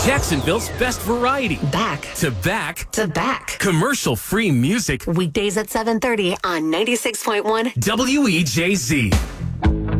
Jacksonville's best variety. Back To back. to back. Commercial-free music. Weekdays at 7:30 on 96.1 WEJZ.